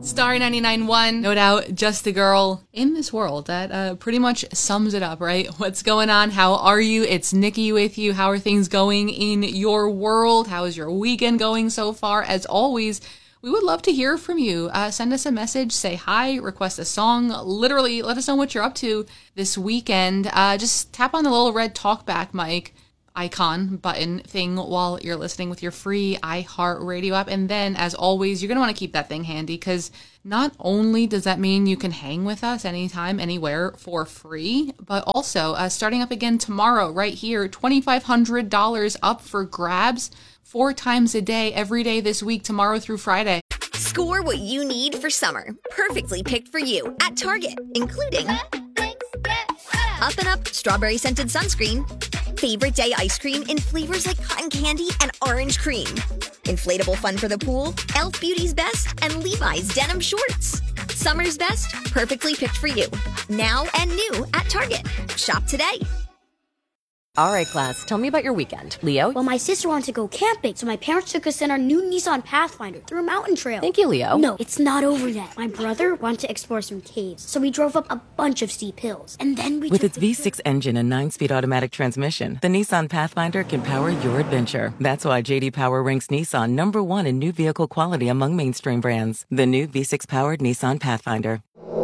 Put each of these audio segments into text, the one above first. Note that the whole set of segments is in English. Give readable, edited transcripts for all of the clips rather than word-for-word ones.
Star 99.1, no doubt just a girl in this world. That pretty much sums it up, right? What's going on? How are you? It's Nikki with you. How are things going in your world? How is your weekend going so far? As always, we would love to hear from you. Send us a message, say hi, request a song. Literally, let us know what you're up to this weekend. Just tap on the little red talkback mic icon button thing while you're listening with your free iHeartRadio app. And then, as always, you're going to want to keep that thing handy because not only does that mean you can hang with us anytime, anywhere for free, but also starting up again tomorrow right here, $2,500 up for grabs 4 times a day, every day this week, tomorrow through Friday. Score what you need for summer, perfectly picked for you at Target, including Up and Up strawberry scented sunscreen, favorite day ice cream in flavors like cotton candy and orange cream, inflatable fun for the pool, Elf Beauty's Best, and Levi's denim shorts. Summer's best, perfectly picked for you. Now and new at Target. Shop today. All right, class, tell me about your weekend. Leo? Well, my sister wanted to go camping, so my parents took us in our new Nissan Pathfinder through a mountain trail. Thank you, Leo. No, it's not over yet. My brother wanted to explore some caves, so we drove up a bunch of steep hills. And then we With its V6 engine and 9-speed automatic transmission, the Nissan Pathfinder can power your adventure. That's why J.D. Power ranks Nissan #1 in new vehicle quality among mainstream brands. The new V6-powered Nissan Pathfinder.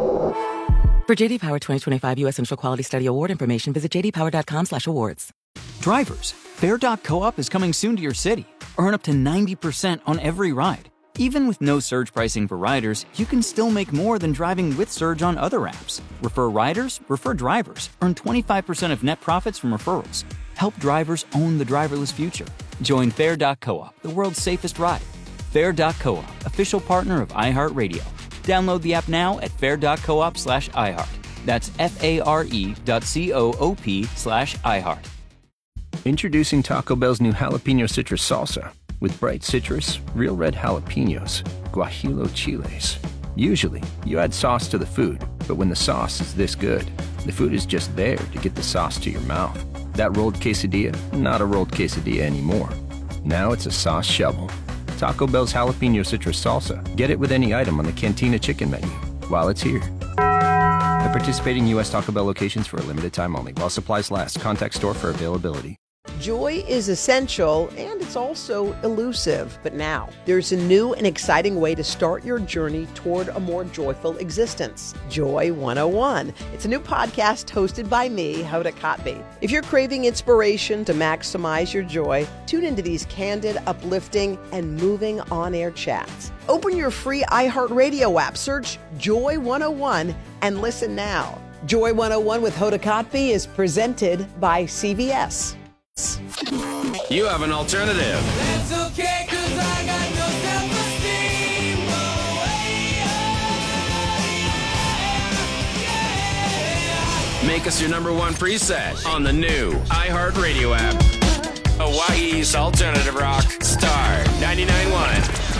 For J.D. Power 2025 U.S. Central Quality Study Award information, visit jdpower.com/awards. Drivers, Fair.coop is coming soon to your city. Earn up to 90% on every ride. Even with no surge pricing for riders, you can still make more than driving with surge on other apps. Refer riders, refer drivers. Earn 25% of net profits from referrals. Help drivers own the driverless future. Join Fair.coop, the world's safest ride. Fair.coop, official partner of iHeartRadio. Download the app now at fair.coop/iHeart. That's FARE.coop/iHeart. Introducing Taco Bell's new jalapeno citrus salsa. With bright citrus, real red jalapenos, guajillo chiles. Usually, you add sauce to the food, but when the sauce is this good, the food is just there to get the sauce to your mouth. That rolled quesadilla, not a rolled quesadilla anymore. Now it's a sauce shovel. Taco Bell's jalapeno citrus salsa. Get it with any item on the Cantina chicken menu while it's here. At participating U.S. Taco Bell locations for a limited time only. While supplies last. Contact store for availability. Joy is essential, and it's also elusive. But now, there's a new and exciting way to start your journey toward a more joyful existence. Joy 101. It's a new podcast hosted by me, Hoda Kotb. If you're craving inspiration to maximize your joy, tune into these candid, uplifting, and moving on-air chats. Open your free iHeartRadio app, search Joy 101, and listen now. Joy 101 with Hoda Kotb is presented by CVS. You have an alternative. That's okay, 'cause I got no self-esteem. Make us your #1 preset on the new iHeartRadio app. Hawaii's alternative rock, Star 99.1.